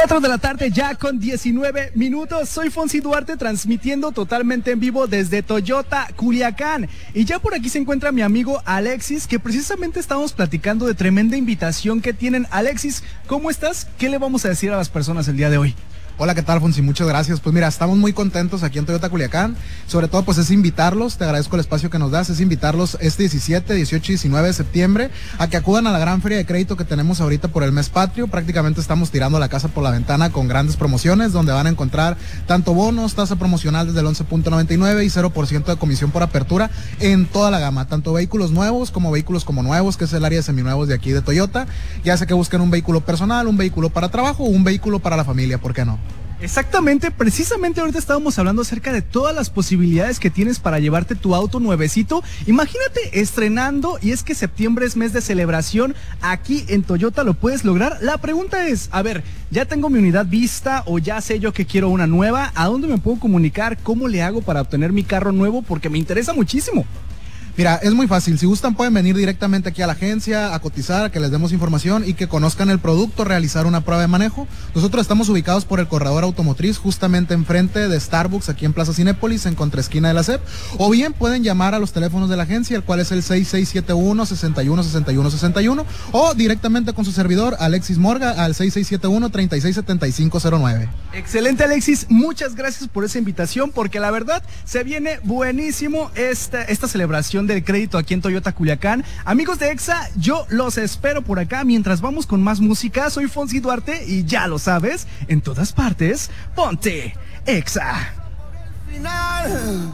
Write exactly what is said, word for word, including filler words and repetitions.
cuatro de la tarde ya con diecinueve minutos. Soy Fonsi Duarte transmitiendo totalmente en vivo desde Toyota Culiacán. Y ya por aquí se encuentra mi amigo Alexis, que precisamente estamos platicando de tremenda invitación que tienen. Alexis, ¿cómo estás? ¿Qué le vamos a decir a las personas el día de hoy? Hola, ¿qué tal, Fonsi? Muchas gracias. Pues mira, estamos muy contentos aquí en Toyota Culiacán. Sobre todo, pues es invitarlos, te agradezco el espacio que nos das, es invitarlos este diecisiete, dieciocho y diecinueve de septiembre a que acudan a la gran feria de crédito que tenemos ahorita por el mes patrio. Prácticamente estamos tirando la casa por la ventana con grandes promociones, donde van a encontrar tanto bonos, tasa promocional desde el once punto noventa y nueve y cero por ciento de comisión por apertura en toda la gama, tanto vehículos nuevos como vehículos como nuevos, que es el área de seminuevos de aquí de Toyota. Ya sea que busquen un vehículo personal, un vehículo para trabajo o un vehículo para la familia, ¿por qué no? Exactamente, precisamente ahorita estábamos hablando acerca de todas las posibilidades que tienes para llevarte tu auto nuevecito. Imagínate estrenando, y es que septiembre es mes de celebración, aquí en Toyota lo puedes lograr. La pregunta es, a ver, ya tengo mi unidad vista o ya sé yo que quiero una nueva, ¿a dónde me puedo comunicar? ¿Cómo le hago para obtener mi carro nuevo? Porque me interesa muchísimo. Mira, es muy fácil, si gustan pueden venir directamente aquí a la agencia a cotizar, a que les demos información y que conozcan el producto, realizar una prueba de manejo. Nosotros estamos ubicados por el corredor automotriz, justamente enfrente de Starbucks, aquí en Plaza Cinépolis, en contraesquina de la C E P, o bien pueden llamar a los teléfonos de la agencia, el cual es el seis seis siete uno, seis uno seis uno seis uno, o directamente con su servidor, Alexis Morga, al seis seis siete uno, tres seis siete cinco cero nueve. Excelente, Alexis, muchas gracias por esa invitación, porque la verdad se viene buenísimo esta, esta celebración del crédito aquí en Toyota Culiacán. Amigos de Exa, yo los espero por acá mientras vamos con más música. Soy Fonsi Duarte y ya lo sabes, en todas partes, ponte Exa. Final.